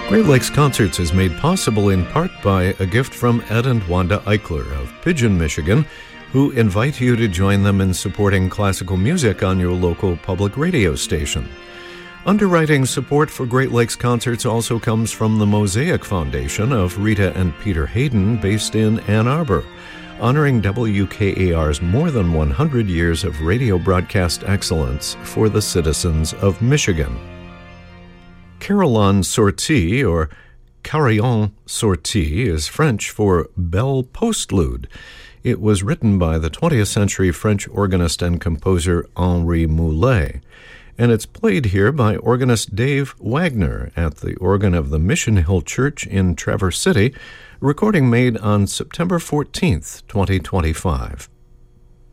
Great Lakes Concerts is made possible in part by a gift from Ed and Wanda Eichler of Pigeon, Michigan, who invite you to join them in supporting classical music on your local public radio station. Underwriting support for Great Lakes Concerts also comes from the Mosaic Foundation of Rita and Peter Hayden, based in Ann Arbor, honoring WKAR's more than 100 years of radio broadcast excellence for the citizens of Michigan. Carillon Sortie, or Carillon Sortie, is French for bell postlude. It was written by the 20th century French organist and composer Henri Moulet, and it's played here by organist Dave Wagner at the organ of the Mission Hill Church in Traverse City, recording made on September 14th, 2025.